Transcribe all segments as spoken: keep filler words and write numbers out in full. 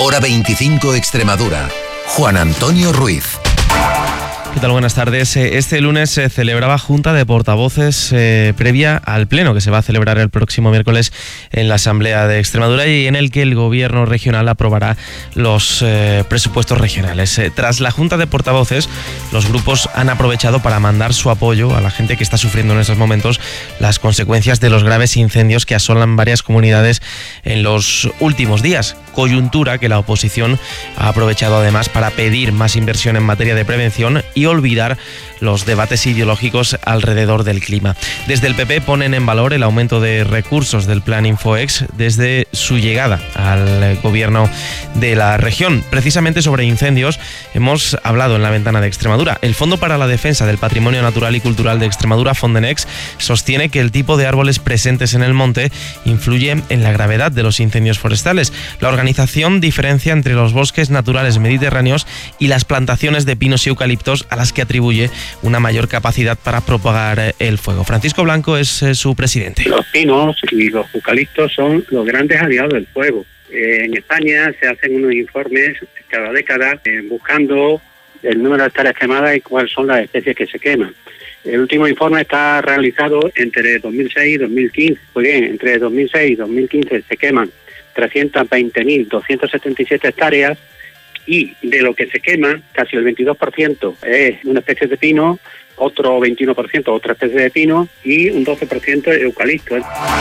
Hora veinticinco Extremadura. Juan Antonio Ruiz. ¿Qué tal? Buenas tardes. Este lunes se celebraba Junta de Portavoces eh, previa al Pleno que se va a celebrar el próximo miércoles en la Asamblea de Extremadura y en el que el Gobierno regional aprobará los eh, presupuestos regionales. Eh, tras la Junta de Portavoces, los grupos han aprovechado para mandar su apoyo a la gente que está sufriendo en estos momentos las consecuencias de los graves incendios que asolan varias comunidades en los últimos días. Coyuntura que la oposición ha aprovechado además para pedir más inversión en materia de prevención y olvidar los debates ideológicos alrededor del clima. Desde el P P ponen en valor el aumento de recursos del Plan Infoex desde su llegada al gobierno de la región. Precisamente sobre incendios hemos hablado en la ventana de Extremadura. El Fondo para la Defensa del Patrimonio Natural y Cultural de Extremadura, Fondenex, sostiene que el tipo de árboles presentes en el monte influye en la gravedad de los incendios forestales. La organización diferencia entre los bosques naturales mediterráneos y las plantaciones de pinos y eucaliptos a las que atribuye una mayor capacidad para propagar el fuego. Francisco Blanco es eh, su presidente. Los pinos y los eucaliptos son los grandes aliados del fuego. Eh, en España se hacen unos informes cada década eh, buscando el número de hectáreas quemadas y cuáles son las especies que se queman. El último informe está realizado entre dos mil seis y dos mil quince. Pues bien, entre dos mil seis y dos mil quince se queman trescientas veinte mil doscientas setenta y siete hectáreas y de lo que se quema, casi el veintidós por ciento es una especie de pino, otro veintiuno por ciento otra especie de pino y un doce por ciento es eucalipto.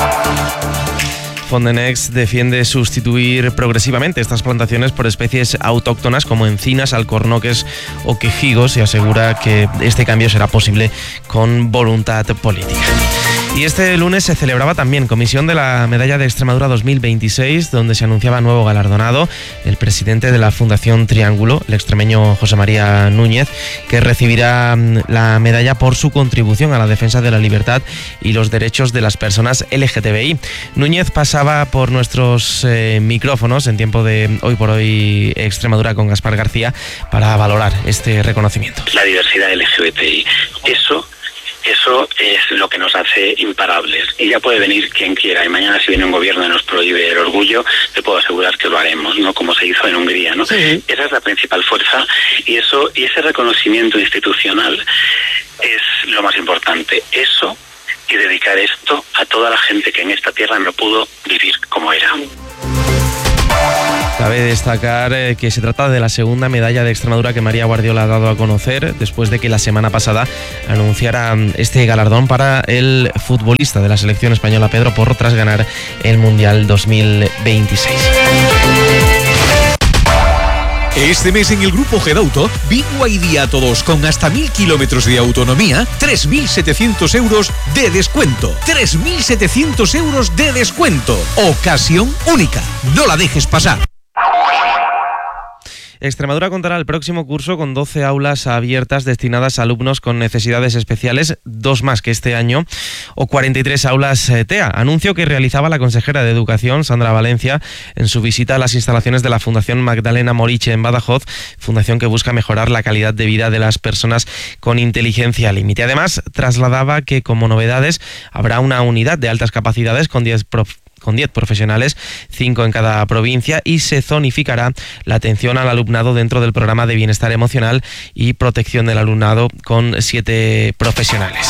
Fondenex defiende sustituir progresivamente estas plantaciones por especies autóctonas como encinas, alcornoques o quejigos y asegura que este cambio será posible con voluntad política. Y este lunes se celebraba también Comisión de la Medalla de Extremadura dos mil veintiséis, donde se anunciaba nuevo galardonado, el presidente de la Fundación Triángulo, el extremeño José María Núñez, que recibirá la medalla por su contribución a la defensa de la libertad y los derechos de las personas L G T B I. Núñez pasaba por nuestros eh, micrófonos en tiempo de Hoy por Hoy Extremadura con Gaspar García para valorar este reconocimiento. La diversidad L G B T I, eso... Eso es lo que nos hace imparables. Y ya puede venir quien quiera. Y mañana si viene un gobierno y nos prohíbe el orgullo, te puedo asegurar que lo haremos, ¿no? Como se hizo en Hungría, ¿no? Sí. Esa es la principal fuerza. Y eso y ese reconocimiento institucional es lo más importante. Eso y dedicar esto a toda la gente que en esta tierra no pudo vivir como era. Cabe destacar eh, que se trata de la segunda medalla de Extremadura que María Guardiola ha dado a conocer después de que la semana pasada anunciara este galardón para el futbolista de la selección española Pedro Porro tras ganar el Mundial dos mil veintiséis. Este mes en el Grupo Gedauto, B Y D a todos con hasta mil kilómetros de autonomía, tres mil setecientos euros de descuento. tres mil setecientos euros de descuento. Ocasión única. No la dejes pasar. Extremadura contará el próximo curso con doce aulas abiertas destinadas a alumnos con necesidades especiales, dos más que este año, o cuarenta y tres aulas T E A. Anuncio que realizaba la consejera de Educación, Sandra Valencia, en su visita a las instalaciones de la Fundación Magdalena Moriche en Badajoz, fundación que busca mejorar la calidad de vida de las personas con inteligencia límite. Además, trasladaba que como novedades habrá una unidad de altas capacidades con diez profesores con diez profesionales, cinco en cada provincia, y se zonificará la atención al alumnado dentro del programa de bienestar emocional y protección del alumnado con siete profesionales.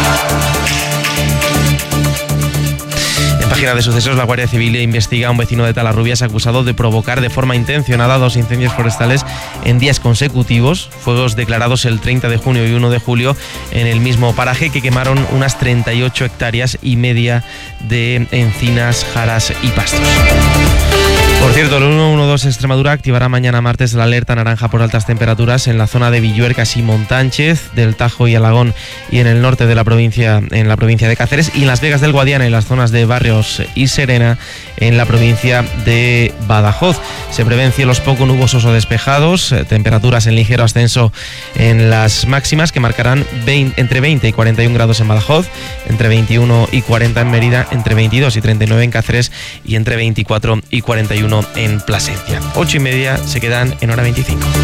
En página de sucesos, la Guardia Civil investiga a un vecino de Talarrubias acusado de provocar de forma intencionada dos incendios forestales en días consecutivos, fuegos declarados el treinta de junio y uno de julio en el mismo paraje, que quemaron unas treinta y ocho hectáreas y media de encinas, jaras y pastos. Por cierto, el uno uno dos Extremadura activará mañana martes la alerta naranja por altas temperaturas en la zona de Villuercas y Montánchez, del Tajo y Alagón, y en el norte de la provincia, en la provincia de Cáceres, y en Las Vegas del Guadiana y las zonas de Barrios y Serena en la provincia de Badajoz. Se prevén cielos poco nubosos o despejados, temperaturas en ligero ascenso en las máximas que marcarán veinte, entre veinte y cuarenta y un grados en Badajoz, entre veintiuno y cuarenta en Mérida, entre veintidós y treinta y nueve en Cáceres y entre veinticuatro y cuarenta y uno en Plasencia. Ocho y media se quedan en Hora veinticinco.